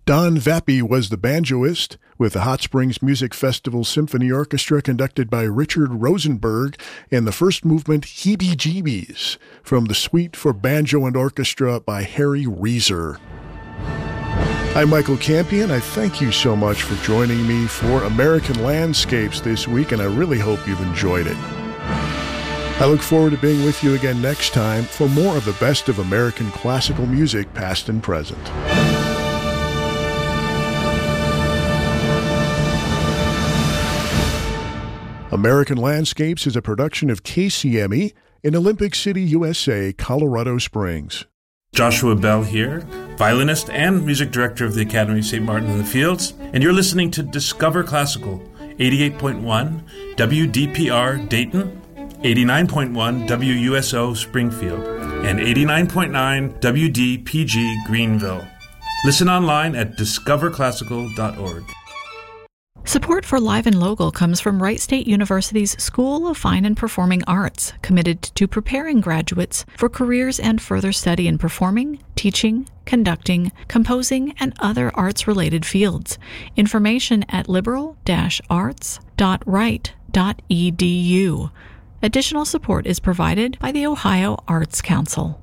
Don Vappy was the banjoist with the Hot Springs Music Festival Symphony Orchestra conducted by Richard Rosenberg in the first movement Heebie-Jeebies from the Suite for Banjo and Orchestra by Harry Reeser. I'm Michael Campion. I thank you so much for joining me for American Landscapes this week, and I really hope you've enjoyed it. I look forward to being with you again next time for more of the best of American classical music, past and present. American Landscapes is a production of KCME in Olympic City, USA, Colorado Springs. Joshua Bell here, violinist and music director of the Academy of St. Martin in the Fields, and you're listening to Discover Classical, 88.1 WDPR Dayton, 89.1 WUSO Springfield, and 89.9 WDPG Greenville. Listen online at discoverclassical.org. Support for Live and Local comes from Wright State University's School of Fine and Performing Arts, committed to preparing graduates for careers and further study in performing, teaching, conducting, composing, and other arts-related fields. Information at liberal-arts.wright.edu. Additional support is provided by the Ohio Arts Council.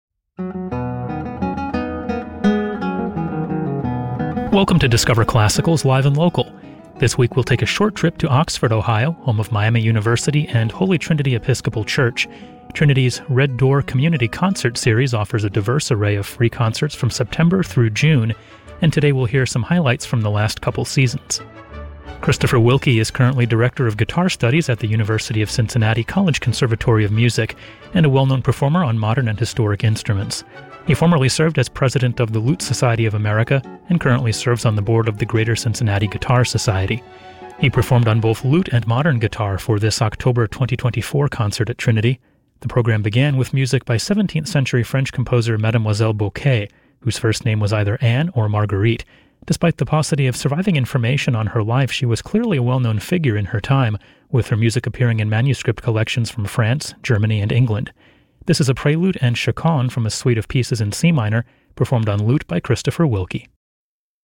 Welcome to Discover Classical's Live and Local. This week we'll take a short trip to Oxford, Ohio, home of Miami University and Holy Trinity Episcopal Church. Trinity's Red Door Community Concert Series offers a diverse array of free concerts from September through June, and today we'll hear some highlights from the last couple seasons. Christopher Wilkie is currently Director of Guitar Studies at the University of Cincinnati College Conservatory of Music and a well-known performer on modern and historic instruments. He formerly served as president of the Lute Society of America and currently serves on the board of the Greater Cincinnati Guitar Society. He performed on both lute and modern guitar for this October 2024 concert at Trinity. The program began with music by 17th century French composer Mademoiselle Bouquet, whose first name was either Anne or Marguerite. Despite the paucity of surviving information on her life, she was clearly a well-known figure in her time, with her music appearing in manuscript collections from France, Germany, and England. This is a prelude and chaconne from a suite of pieces in C minor, performed on lute by Christopher Wilkie.